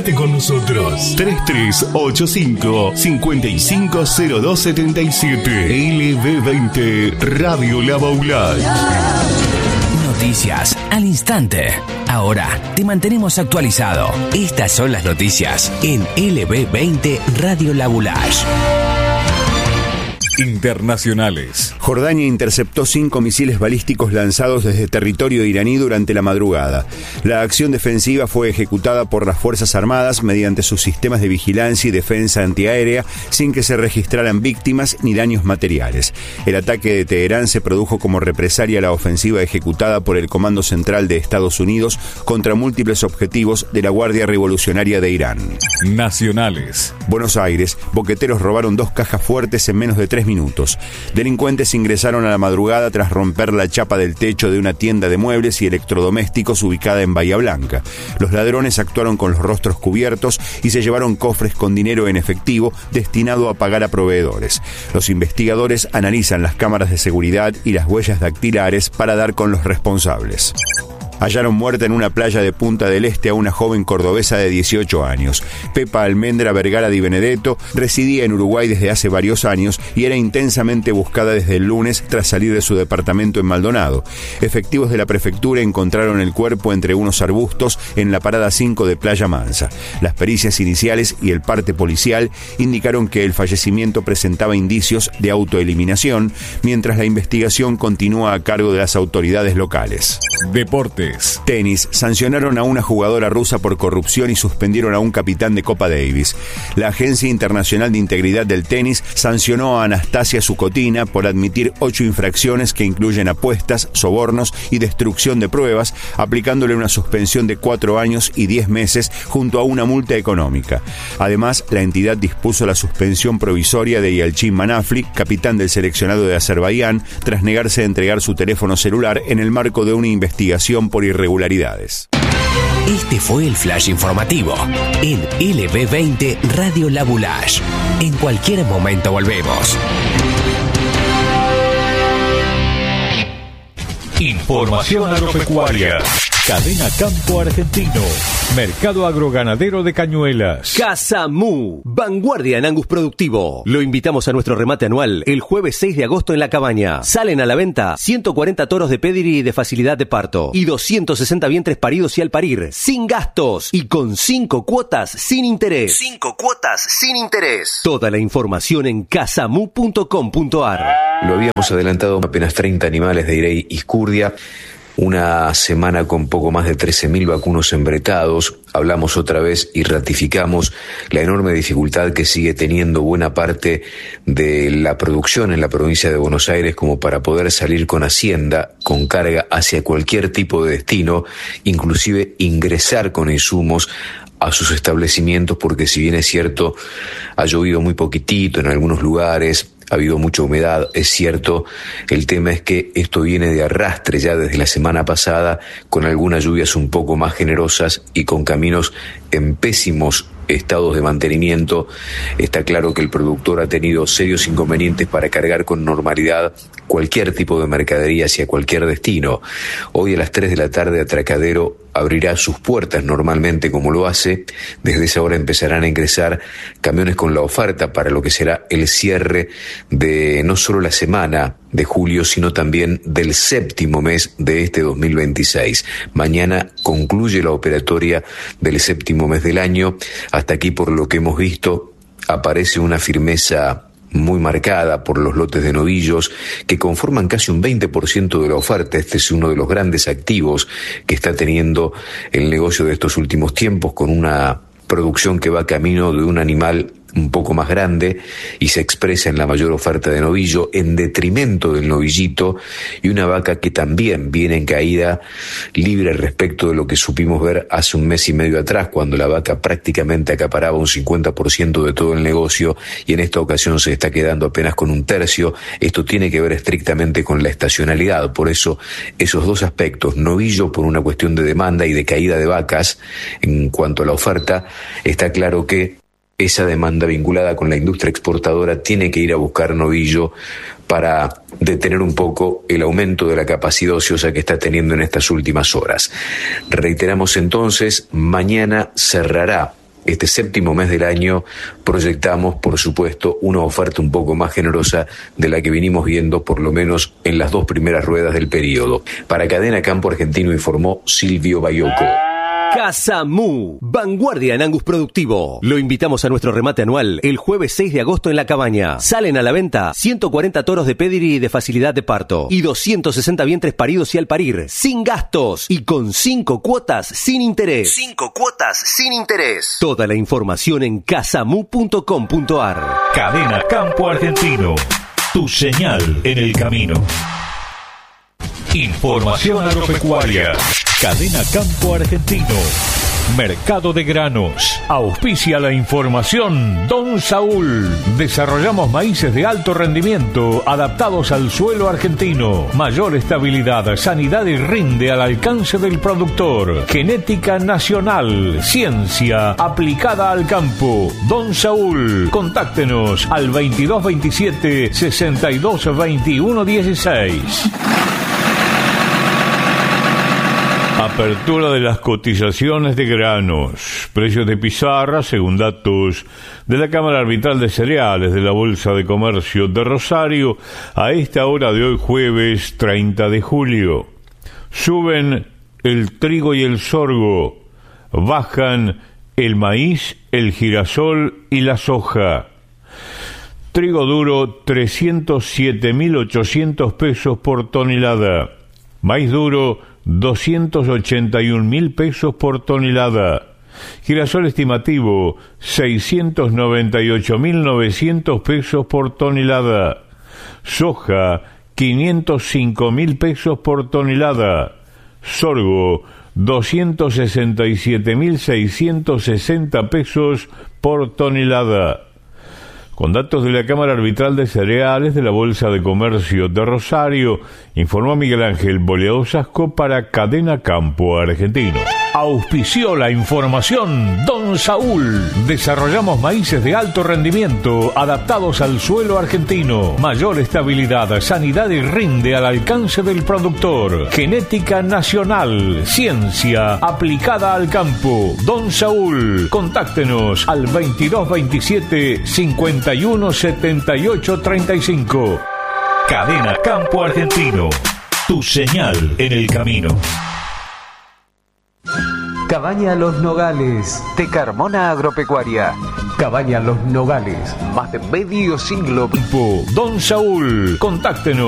Con nosotros 3385-550277 LB20 Radio La Baulay. Noticias al instante. Ahora te mantenemos actualizado. Estas son las noticias en LB20 Radio La Baulay. Internacionales. Jordania interceptó 5 misiles balísticos lanzados desde territorio iraní durante la madrugada. La acción defensiva fue ejecutada por las Fuerzas Armadas mediante sus sistemas de vigilancia y defensa antiaérea sin que se registraran víctimas ni daños materiales. El ataque de Teherán se produjo como represalia a la ofensiva ejecutada por el Comando Central de Estados Unidos contra múltiples objetivos de la Guardia Revolucionaria de Irán. Nacionales. Buenos Aires. Boqueteros robaron 2 cajas fuertes en menos de 3 minutos. Delincuentes ingresaron a la madrugada tras romper la chapa del techo de una tienda de muebles y electrodomésticos ubicada en Bahía Blanca. Los ladrones actuaron con los rostros cubiertos y se llevaron cofres con dinero en efectivo destinado a pagar a proveedores. Los investigadores analizan las cámaras de seguridad y las huellas dactilares para dar con los responsables. Hallaron muerta en una playa de Punta del Este a una joven cordobesa de 18 años. Pepa Almendra Vergara Di Benedetto residía en Uruguay desde hace varios años y era intensamente buscada desde el lunes tras salir de su departamento en Maldonado. Efectivos de la prefectura encontraron el cuerpo entre unos arbustos en la parada 5 de Playa Mansa. Las pericias iniciales y el parte policial indicaron que el fallecimiento presentaba indicios de autoeliminación, mientras la investigación continúa a cargo de las autoridades locales. Deportes. Tenis. Sancionaron a una jugadora rusa por corrupción y suspendieron a un capitán de Copa Davis. La Agencia Internacional de Integridad del Tenis sancionó a Anastasia Sukotina por admitir 8 infracciones que incluyen apuestas, sobornos y destrucción de pruebas, aplicándole una suspensión de 4 años y 10 meses junto a una multa económica. Además, la entidad dispuso la suspensión provisoria de Yalchin Manafli, capitán del seleccionado de Azerbaiyán, tras negarse a entregar su teléfono celular en el marco de una investigación por irregularidades. Este fue el flash informativo en LB20 Radio La Baulay. En cualquier momento volvemos. Información agropecuaria. Cadena Campo Argentino. Mercado agroganadero de Cañuelas. Casa Mu, vanguardia en Angus productivo. Lo invitamos a nuestro remate anual el jueves 6 de agosto en La Cabaña. Salen a la venta 140 toros de pedigree y de facilidad de parto y 260 vientres paridos y al parir, sin gastos y con 5 cuotas sin interés. 5 cuotas sin interés. Toda la información en casamu.com.ar. Lo habíamos adelantado, apenas 30 animales de Irey Izcurdia. Una semana con poco más de 13.000 vacunos embretados. Hablamos otra vez y ratificamos la enorme dificultad que sigue teniendo buena parte de la producción en la provincia de Buenos Aires como para poder salir con hacienda, con carga hacia cualquier tipo de destino, inclusive ingresar con insumos a sus establecimientos, porque si bien es cierto, ha llovido muy poquitito en algunos lugares, ha habido mucha humedad, es cierto, el tema es que esto viene de arrastre ya desde la semana pasada, con algunas lluvias un poco más generosas y con caminos en pésimos estados de mantenimiento. Está claro que el productor ha tenido serios inconvenientes para cargar con normalidad cualquier tipo de mercadería hacia cualquier destino. Hoy a las 3 de la tarde Atracadero abrirá sus puertas normalmente como lo hace. Desde esa hora empezarán a ingresar camiones con la oferta para lo que será el cierre de no solo la semana de julio, sino también del 7º mes de este 2026. Mañana concluye la operatoria del 7º mes del año. Hasta aquí, por lo que hemos visto, aparece una firmeza muy marcada por los lotes de novillos que conforman casi un 20% de la oferta. Este es uno de los grandes activos que está teniendo el negocio de estos últimos tiempos, con una producción que va camino de un animal un poco más grande y se expresa en la mayor oferta de novillo en detrimento del novillito, y una vaca que también viene en caída libre respecto de lo que supimos ver hace un mes y medio atrás, cuando la vaca prácticamente acaparaba un 50% de todo el negocio, y en esta ocasión se está quedando apenas con un tercio. Esto tiene que ver estrictamente con la estacionalidad. Por eso esos dos aspectos, novillo por una cuestión de demanda y de caída de vacas en cuanto a la oferta, está claro que esa demanda vinculada con la industria exportadora tiene que ir a buscar novillo para detener un poco el aumento de la capacidad ociosa que está teniendo en estas últimas horas. Reiteramos entonces, mañana cerrará este séptimo mes del año proyectamos, por supuesto, una oferta un poco más generosa de la que vinimos viendo por lo menos en las 2 primeras ruedas del periodo. Para Cadena Campo Argentino informó Silvio Bayoco. Casamú, vanguardia en Angus productivo. Lo invitamos a nuestro remate anual el jueves 6 de agosto en La Cabaña. Salen a la venta 140 toros de pedigree de facilidad de parto y 260 vientres paridos y al parir, sin gastos y con 5 cuotas sin interés. 5 cuotas sin interés. Toda la información en casamú.com.ar. Cadena Campo Argentino, tu señal en el camino. Información agropecuaria. Cadena Campo Argentino. Mercado de granos. Auspicia la información Don Saúl. Desarrollamos maíces de alto rendimiento adaptados al suelo argentino. Mayor estabilidad, sanidad y rinde al alcance del productor. Genética nacional. Ciencia aplicada al campo. Don Saúl. Contáctenos al 2227 62 21 16. Apertura de las cotizaciones de granos. Precios de pizarra, según datos de la Cámara Arbitral de Cereales de la Bolsa de Comercio de Rosario, a esta hora de hoy jueves 30 de julio. Suben el trigo y el sorgo. Bajan el maíz, el girasol y la soja. Trigo duro 307.800 pesos por tonelada. Maíz duro 281.000 pesos por tonelada. Girasol estimativo 698.900 pesos por tonelada. Soja 505.000 pesos por tonelada. Sorgo 267.660 pesos por tonelada. Con datos de la Cámara Arbitral de Cereales de la Bolsa de Comercio de Rosario, informó Miguel Ángel Boleosasco para Cadena Campo Argentino. Auspició la información Don Saúl. Desarrollamos maíces de alto rendimiento adaptados al suelo argentino. Mayor estabilidad, sanidad y rinde al alcance del productor. Genética nacional. Ciencia aplicada al campo. Don Saúl. Contáctenos al 2227 51 78 35. Cadena Campo Argentino. Tu señal en el camino. Cabaña Los Nogales, de Carmona Agropecuaria. Cabaña Los Nogales, más de medio siglo. Don Saúl, contáctenos